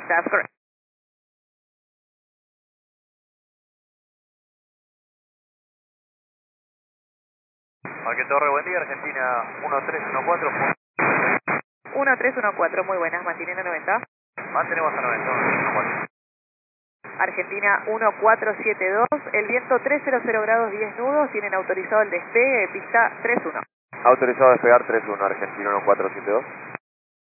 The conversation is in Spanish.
That's correct. Parque Torre, buen día, Argentina 1314. 1314, muy buenas, manteniendo 90. Mantenemos a 90, 14. Argentina 1472, el viento 300 grados 10 nudos, tienen autorizado el despegue de pista 31. Autorizado a despegar 31, Argentina 1472.